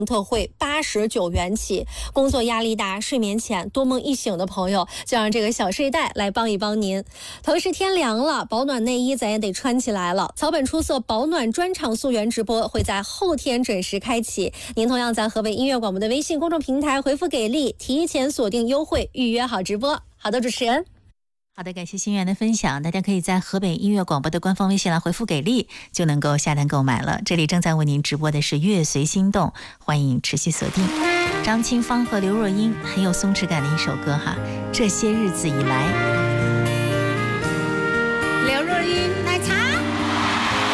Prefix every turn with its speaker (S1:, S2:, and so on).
S1: 特惠89元起。工作压力大、睡眠浅、多梦易醒的朋友，就让这个小睡袋来帮一帮您。同时天凉了，保暖内衣咱也得穿起来了。草本出色保暖专场溯源直播会在后天准时开启，您同样在河北音乐广播的微信公众平台回复给力，提前锁定优惠，预约好直播。好的，主持人。
S2: 好的，感谢心源的分享。大家可以在河北音乐广播的官方微信来回复给力，就能够下单购买了。这里正在为您直播的是乐随心动，欢迎持续锁定。张清芳和刘若英很有松弛感的一首歌哈，这些日子以来。
S3: 刘若英来唱。